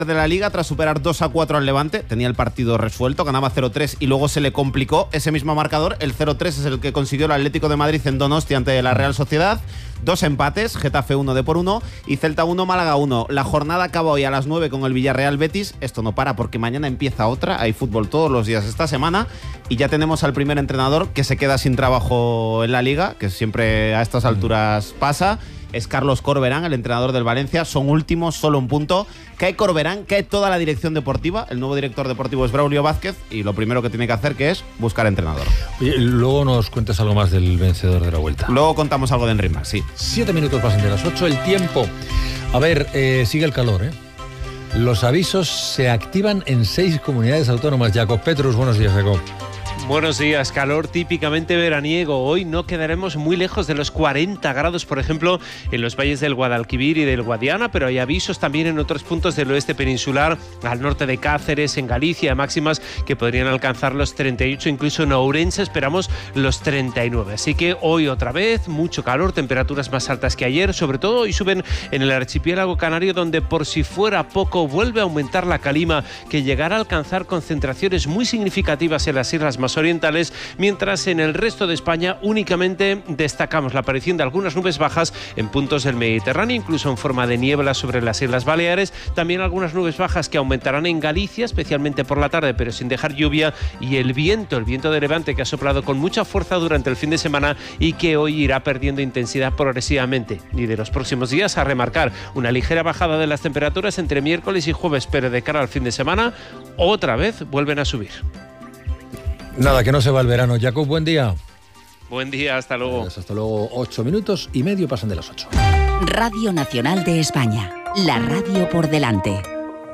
de la Liga tras superar 2-4 al Levante. Tenía el partido resuelto, ganaba 0-3 y luego se le complicó ese mismo marcador. El 0-3 es el que consiguió el Atlético de Madrid en Donosti ante la Real Sociedad. 2 empates, Getafe 1, Depor 1 y Celta 1, Málaga 1. La jornada acaba hoy a las 9 con el Villarreal Betis. Esto no para porque mañana empieza otra. Hay fútbol todos los días esta semana y ya tenemos al primer entrenador que se queda sin trabajo en la Liga, que siempre a estas alturas pasa. Es Carlos Corberán, el entrenador del Valencia. Son últimos, solo un punto. Cae Corberán, cae toda la dirección deportiva. El nuevo director deportivo es Braulio Vázquez y lo primero que tiene que hacer que es buscar entrenador. Oye, luego nos cuentas algo más del vencedor de la Vuelta. Luego contamos algo de Enric Mas, sí. 7 minutos pasan de las 8, el tiempo. A ver, sigue el calor, ¿eh? Los avisos se activan en 6 comunidades autónomas. Jacob Petrus, buenos días, Jacob. Buenos días, calor típicamente veraniego. Hoy no quedaremos muy lejos de los 40 grados, por ejemplo, en los valles del Guadalquivir y del Guadiana, pero hay avisos también en otros puntos del oeste peninsular, al norte de Cáceres, en Galicia, máximas que podrían alcanzar los 38, incluso en Ourense esperamos los 39. Así que hoy otra vez mucho calor, temperaturas más altas que ayer, sobre todo hoy suben en el archipiélago canario, donde por si fuera poco vuelve a aumentar la calima, que llegará a alcanzar concentraciones muy significativas en las islas más orientales, mientras en el resto de España únicamente destacamos la aparición de algunas nubes bajas en puntos del Mediterráneo, incluso en forma de niebla sobre las Islas Baleares, también algunas nubes bajas que aumentarán en Galicia, especialmente por la tarde, pero sin dejar lluvia, y el viento de levante que ha soplado con mucha fuerza durante el fin de semana y que hoy irá perdiendo intensidad progresivamente. Y de los próximos días a remarcar una ligera bajada de las temperaturas entre miércoles y jueves, pero de cara al fin de semana otra vez vuelven a subir. Nada, que no se va el verano. Jacob, buen día. Buen día, hasta luego. Hasta luego, 8 minutos y medio pasan de las 8. Radio Nacional de España, la radio por delante.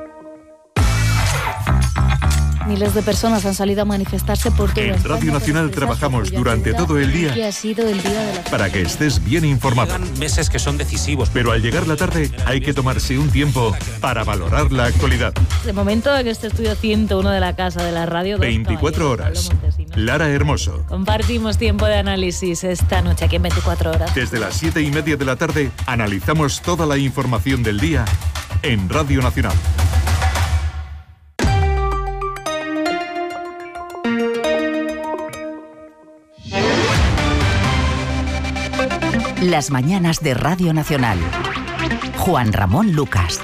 Miles de personas han salido a manifestarse por toda España. En Radio Nacional trabajamos durante todo el día ha sido el día de la... para que estés bien informado. Quedan meses que son decisivos. Pero al llegar la tarde hay que tomarse un tiempo para valorar la actualidad. De momento en este estudio 101 de la Casa de la Radio. 24 horas. Lara Hermoso. Compartimos tiempo de análisis esta noche aquí en 24 horas. Desde las 7:30 de la tarde analizamos toda la información del día en Radio Nacional. Las mañanas de Radio Nacional. Juan Ramón Lucas.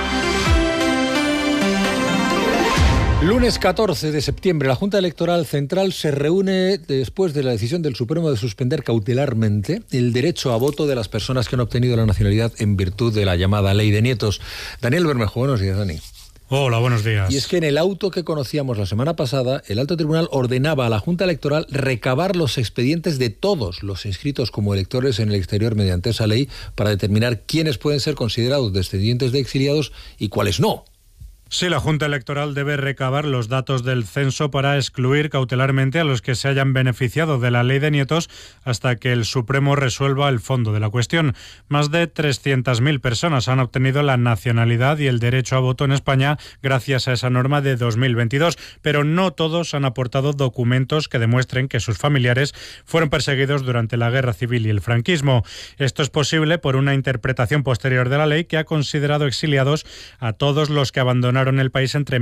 Lunes 14 de septiembre, la Junta Electoral Central se reúne después de la decisión del Supremo de suspender cautelarmente el derecho a voto de las personas que han obtenido la nacionalidad en virtud de la llamada Ley de Nietos. Daniel Bermejo, buenos días, Dani. Hola, buenos días. Y es que en el auto que conocíamos la semana pasada, el Alto Tribunal ordenaba a la Junta Electoral recabar los expedientes de todos los inscritos como electores en el exterior mediante esa ley para determinar quiénes pueden ser considerados descendientes de exiliados y cuáles no. Sí, la Junta Electoral debe recabar los datos del censo para excluir cautelarmente a los que se hayan beneficiado de la Ley de Nietos hasta que el Supremo resuelva el fondo de la cuestión. Más de 300.000 personas han obtenido la nacionalidad y el derecho a voto en España gracias a esa norma de 2022, pero no todos han aportado documentos que demuestren que sus familiares fueron perseguidos durante la Guerra Civil y el franquismo. Esto es posible por una interpretación posterior de la ley que ha considerado exiliados a todos los que abandonaron el país entre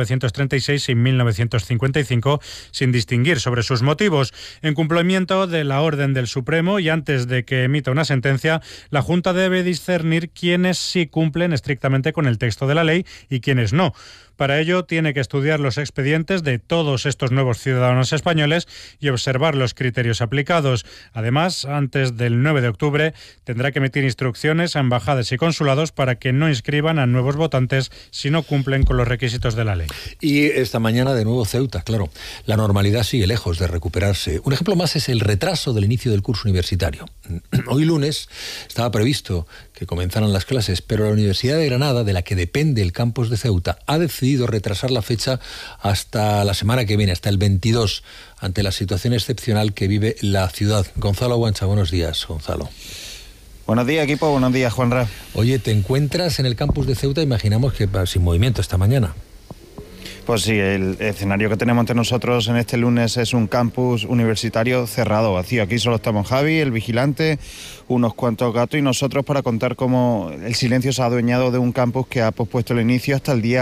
1936 y 1955 sin distinguir sobre sus motivos. En cumplimiento de la orden del Supremo y antes de que emita una sentencia, la Junta debe discernir quiénes sí cumplen estrictamente con el texto de la ley y quiénes no. Para ello, tiene que estudiar los expedientes de todos estos nuevos ciudadanos españoles y observar los criterios aplicados. Además, antes del 9 de octubre, tendrá que emitir instrucciones a embajadas y consulados para que no inscriban a nuevos votantes si no cumplen con los requisitos de la ley. Y esta mañana, de nuevo, Ceuta, claro. La normalidad sigue lejos de recuperarse. Un ejemplo más es el retraso del inicio del curso universitario. Hoy lunes estaba previsto que comenzaran las clases, pero la Universidad de Granada, de la que depende el campus de Ceuta, ha decidido retrasar la fecha hasta la semana que viene, hasta el 22, ante la situación excepcional que vive la ciudad. Gonzalo Guancha, buenos días, Gonzalo. Buenos días, equipo, buenos días, Juanra. Oye, ¿te encuentras en el campus de Ceuta? Imaginamos que sin movimiento esta mañana. Pues sí, el escenario que tenemos ante nosotros en este lunes es un campus universitario cerrado, vacío. Aquí solo estamos Javi, el vigilante, unos cuantos gatos y nosotros para contar cómo el silencio se ha adueñado de un campus que ha pospuesto el inicio hasta el día